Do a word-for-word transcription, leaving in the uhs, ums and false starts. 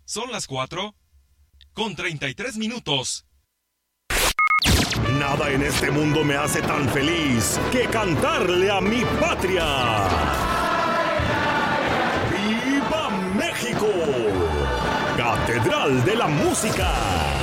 Son las cuatro con treinta y tres minutos. Nada en este mundo me hace tan feliz que cantarle a mi patria. ¡Viva México! Catedral de la Música.